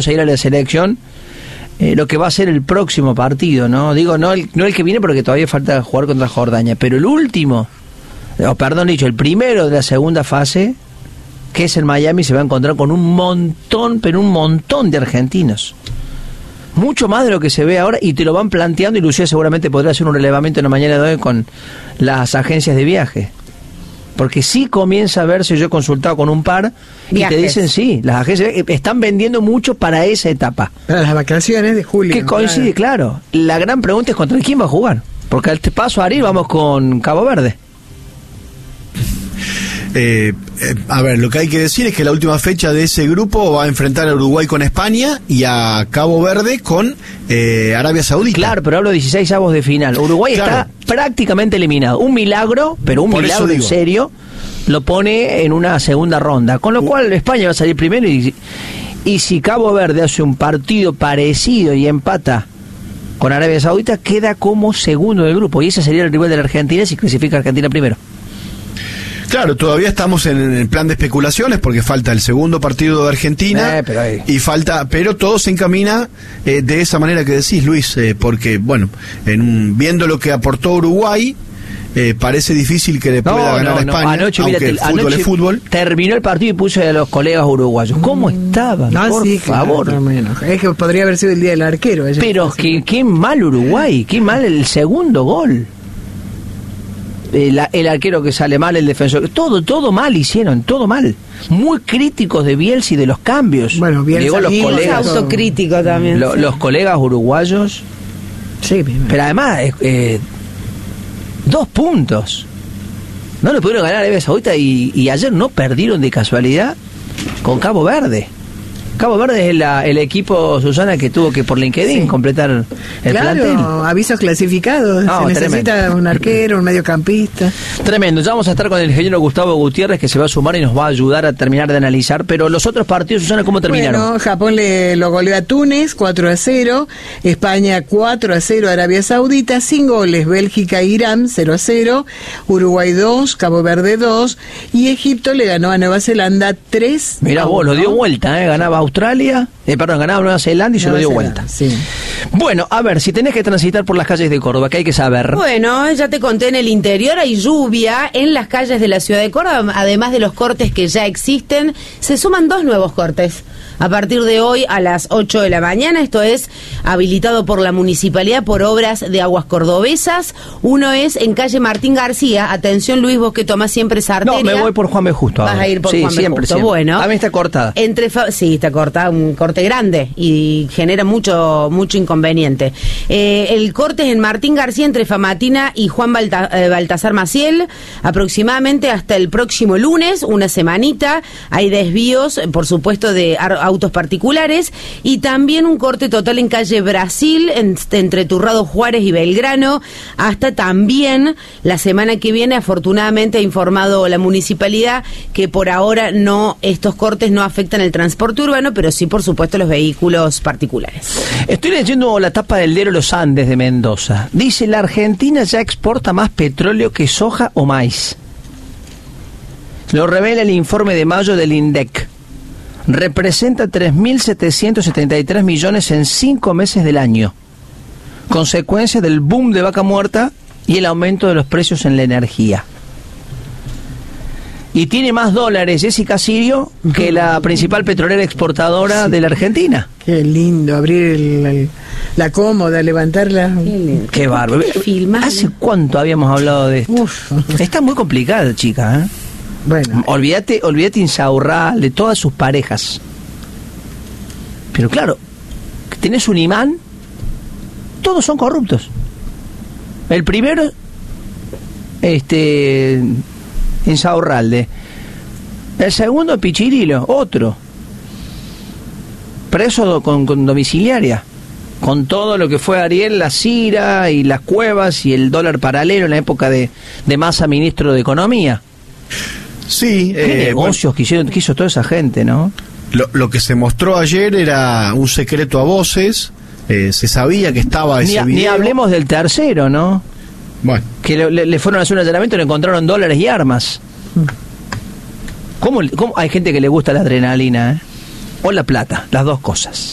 seguir a la selección lo que va a ser el próximo partido, ¿no? Digo, no el que viene porque todavía falta jugar contra Jordania, pero el último, el primero de la segunda fase, que es en Miami, se va a encontrar con un montón de argentinos. Mucho más de lo que se ve ahora, y te lo van planteando, y Lucía seguramente podrá hacer un relevamiento en la mañana de hoy con las agencias de viaje. Porque sí comienza a verse, yo he consultado con un par, viajes. Y te dicen sí, las agencias están vendiendo mucho para esa etapa. Para las vacaciones de julio. Que coincide, claro. La gran pregunta es contra quién va a jugar. Porque al paso a Ariel vamos con Cabo Verde. A ver, lo que hay que decir es que la última fecha de ese grupo va a enfrentar a Uruguay con España y a Cabo Verde con Arabia Saudita. Claro, pero hablo de 16avos de final. Uruguay está prácticamente eliminado. Un milagro, pero un milagro en serio, lo pone en una segunda ronda. Con lo cual España va a salir primero y si Cabo Verde hace un partido parecido y empata con Arabia Saudita, queda como segundo del grupo. Y ese sería el rival de la Argentina si clasifica Argentina primero. Claro, todavía estamos en el plan de especulaciones porque falta el segundo partido de Argentina pero todo se encamina de esa manera que decís, Luis, porque bueno, viendo lo que aportó Uruguay, parece difícil que le pueda ganar a España. Anoche, aunque el fútbol es fútbol. Terminó el partido y puse a los colegas uruguayos. ¿Cómo estaban? Por favor. Es que podría haber sido el día del arquero. Pero qué mal Uruguay, qué mal el segundo gol. El arquero que sale mal, el defensor, todo mal hicieron, todo mal. Muy críticos de Bielsa y de los cambios. Bueno, Bielsa los colegas, autocrítico también. Los colegas uruguayos. Sí, pero además 2 puntos. No le pudieron ganar a Arabia Saudita y ayer no perdieron de casualidad con Cabo Verde. Cabo Verde es el equipo, Susana, que tuvo que por LinkedIn completar el plantel. Avisos clasificados. Se necesita un arquero, un mediocampista. Tremendo. Ya vamos a estar con el ingeniero Gustavo Gutiérrez, que se va a sumar y nos va a ayudar a terminar de analizar. Pero los otros partidos, Susana, ¿cómo terminaron? Bueno, Japón lo goleó a Túnez 4-0, España 4-0 a Arabia Saudita, sin goles, Bélgica e Irán 0-0, Uruguay 2, Cabo Verde 2 y Egipto le ganó a Nueva Zelanda 3-1. Mirá vos, lo dio vuelta, ganaba ganaba Nueva Zelanda y se lo dio vuelta. Sí. Bueno, a ver, si tenés que transitar por las calles de Córdoba, ¿qué hay que saber? Bueno, ya te conté, en el interior hay lluvia en las calles de la ciudad de Córdoba, además de los cortes que ya existen, se suman 2 nuevos cortes. A partir de hoy a las 8 de la mañana, esto es habilitado por la municipalidad por obras de aguas cordobesas. Uno es en calle Martín García. Atención, Luis, vos que tomás siempre esa arteria. No, me voy por Juan B. Justo. Vas a ir por Juan B. Justo. Bueno, también está cortada. Sí, está cortada, un corte grande y genera mucho inconveniente. El corte es en Martín García entre Famatina y Juan Baltasar Maciel, aproximadamente hasta el próximo lunes, una semanita. Hay desvíos, por supuesto, de autos particulares y también un corte total en calle Brasil entre Turrado Juárez y Belgrano hasta también la semana que viene. Afortunadamente ha informado la municipalidad que por ahora estos cortes no afectan el transporte urbano, pero sí por supuesto los vehículos particulares. Estoy leyendo la tapa del diario Los Andes de Mendoza. Dice: la Argentina ya exporta más petróleo que soja o maíz. Lo revela el informe de mayo del INDEC. Representa 3.773 millones en 5 meses del año, consecuencia del boom de vaca muerta y el aumento de los precios en la energía. Y tiene más dólares Jessica Sirio que la principal petrolera exportadora de la Argentina. Qué lindo abrir la cómoda, levantarla. Qué bárbaro. ¿Hace cuánto habíamos hablado de esto? Está muy complicada, chica, ¿eh? Bueno, olvídate Insaurralde, de todas sus parejas. Pero claro, tenés un imán, todos son corruptos. El primero, Insaurralde. El segundo, Pichirilo, otro. Preso con domiciliaria. Con todo lo que fue Ariel, la Cira y las cuevas y el dólar paralelo en la época de Massa, ministro de Economía. Sí, qué negocios que hizo toda esa gente, ¿no? Lo que se mostró ayer era un secreto a voces, se sabía que estaba ese video. Ni hablemos del tercero, ¿no? Bueno. Que le fueron a hacer un allanamiento y le encontraron dólares y armas. ¿Cómo hay gente que le gusta la adrenalina, o la plata? Las dos cosas.